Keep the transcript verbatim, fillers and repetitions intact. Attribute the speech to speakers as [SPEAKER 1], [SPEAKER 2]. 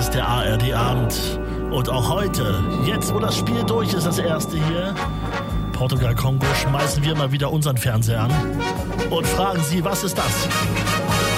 [SPEAKER 1] ist der A R D-Abend. Und auch heute, jetzt wo das Spiel durch ist, das erste hier, Portugal-Kongo, schmeißen wir mal wieder unseren Fernseher an und fragen Sie, was ist das?